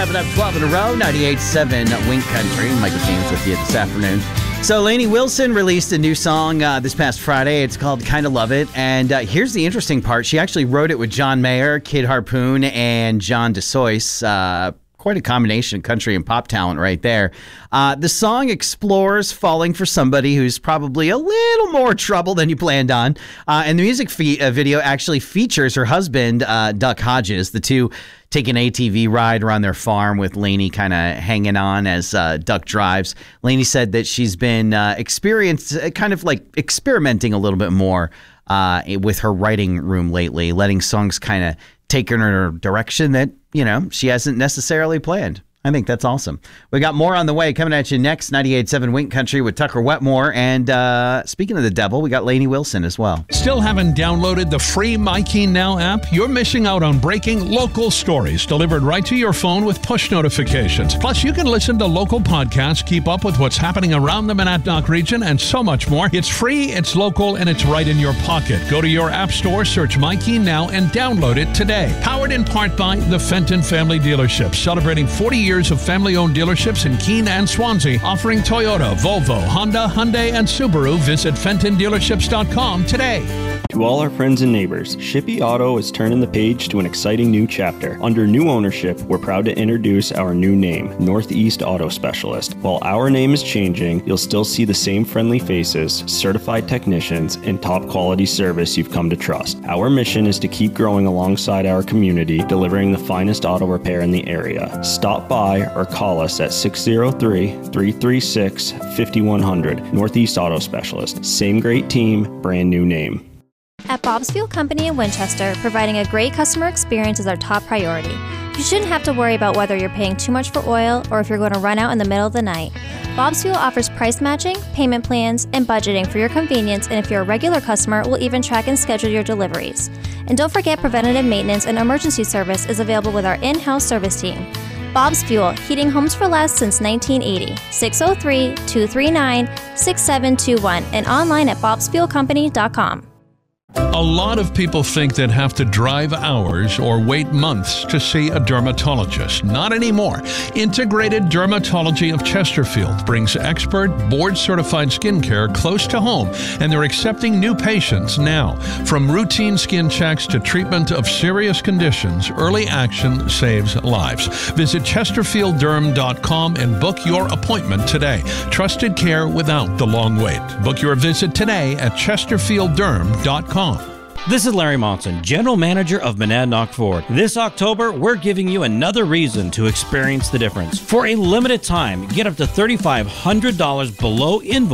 Wrapping up 12 in a row, 98.7 Wink Country. Michael James with you this afternoon. So Lainey Wilson released a new song this past Friday. It's called Kinda Love It. And here's the interesting part. She actually wrote it with John Mayer, Kid Harpoon, and John DeSoyce. Quite a combination of country and pop talent right there. The song explores falling for somebody who's probably a little more trouble than you planned on. And the music video actually features her husband, Duck Hodges. The two take an ATV ride around their farm with Lainey kind of hanging on as Duck drives. Lainey said that she's been kind of like experimenting a little bit more with her writing room lately, letting songs kind of take her in a direction that, she hasn't necessarily planned. I think that's awesome. We got more on the way coming at you next. 98.7 Wink Country with Tucker Wetmore. And speaking of the devil, we got Lainey Wilson as well. Still haven't downloaded the free MyKeen Now app? You're missing out on breaking local stories delivered right to your phone with push notifications. Plus, you can listen to local podcasts, keep up with what's happening around the Monadnock region, and so much more. It's free, it's local, and it's right in your pocket. Go to your app store, search MyKeen Now, and download it today. Powered in part by the Fenton Family Dealerships, celebrating 40 years of family-owned dealerships in Keene and Swansea, offering Toyota, Volvo, Honda, Hyundai, and Subaru. Visit FentonDealerships.com today. To all our friends and neighbors, Shippey Auto is turning the page to an exciting new chapter. Under new ownership, we're proud to introduce our new name, Northeast Auto Specialist. While our name is changing, you'll still see the same friendly faces, certified technicians, and top quality service you've come to trust. Our mission is to keep growing alongside our community, delivering the finest auto repair in the area. Stop by or call us at 603-336-5100. Northeast Auto Specialist. Same great team, brand new name. At Bob's Fuel Company in Winchester, providing a great customer experience is our top priority. You shouldn't have to worry about whether you're paying too much for oil or if you're going to run out in the middle of the night. Bob's Fuel offers price matching, payment plans, and budgeting for your convenience, and if you're a regular customer, we'll even track and schedule your deliveries. And don't forget, preventative maintenance and emergency service is available with our in-house service team. Bob's Fuel, heating homes for less since 1980. 603-239-6721 and online at bobsfuelcompany.com. A lot of people think they'd have to drive hours or wait months to see a dermatologist. Not anymore. Integrated Dermatology of Chesterfield brings expert, board-certified skincare close to home, and they're accepting new patients now. From routine skin checks to treatment of serious conditions, early action saves lives. Visit chesterfieldderm.com and book your appointment today. Trusted care without the long wait. Book your visit today at chesterfieldderm.com. This is Larry Monson, General Manager of Monadnock Ford. This October, we're giving you another reason to experience the difference. For a limited time, get up to $3,500 below invoice